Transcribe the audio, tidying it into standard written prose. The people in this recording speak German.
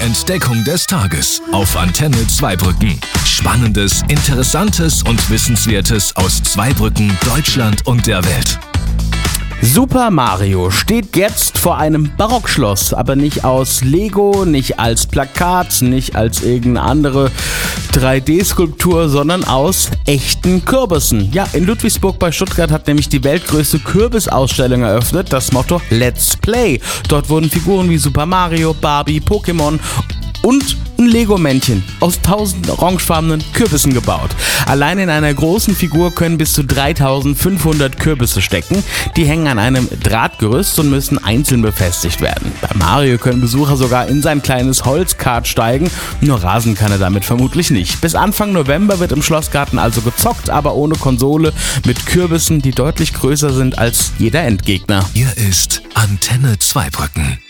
Entdeckung des Tages auf Antenne Zweibrücken. Spannendes, Interessantes und Wissenswertes aus Zweibrücken, Deutschland und der Welt. Super Mario steht jetzt vor einem Barockschloss, aber nicht aus Lego, nicht als Plakat, nicht als irgendeine andere 3D-Skulptur, sondern aus echten Kürbissen. Ja, in Ludwigsburg bei Stuttgart hat nämlich die weltgrößte Kürbisausstellung eröffnet, das Motto Let's Play. Dort wurden Figuren wie Super Mario, Barbie, Pokémon und ein Lego-Männchen aus 1000 orangefarbenen Kürbissen gebaut. Allein in einer großen Figur können bis zu 3500 Kürbisse stecken. Die hängen an einem Drahtgerüst und müssen einzeln befestigt werden. Bei Mario können Besucher sogar in sein kleines Holzkart steigen, nur rasen kann er damit vermutlich nicht. Bis Anfang November wird im Schlossgarten also gezockt, aber ohne Konsole, mit Kürbissen, die deutlich größer sind als jeder Endgegner. Hier ist Antenne Zweibrücken.